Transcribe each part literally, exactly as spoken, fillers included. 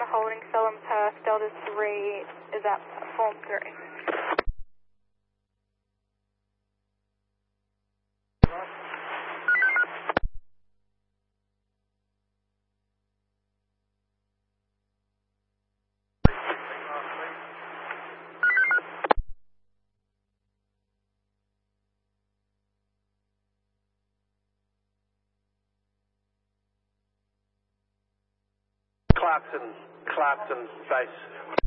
holding Salem Perth, Delta three is at form three. Clarkson, Clarkson base.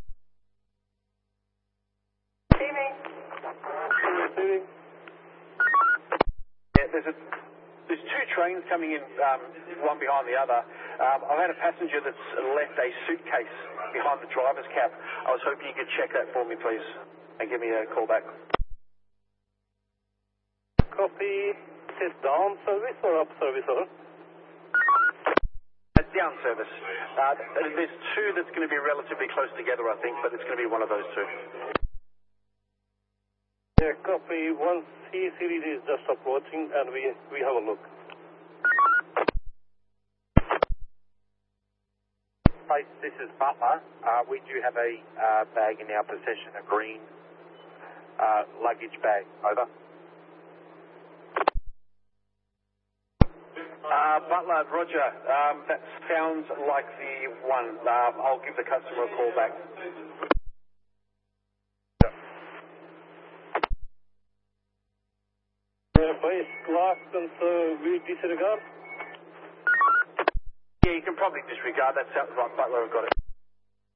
Receiving. Receiving. Yeah, there's a there's two trains coming in, um, one behind the other. Um, I've had a passenger that's left a suitcase behind the driver's cab. I was hoping you could check that for me, please, and give me a call back. Copy. Is down service or up service, over? Down service. Uh, there's two that's going to be relatively close together, I think, but it's going to be one of those two. Yeah, copy. One C series is just approaching, and we we have a look. Hi, this is Butler. Uh, we do have a uh, bag in our possession, a green uh, luggage bag. Over. Uh, Butler, Roger, um, that sounds like the one. Um, I'll give the customer a call back. Uh, base Clarkson, so we disregard? Yeah, you can probably disregard. That sounds like Butler have got it.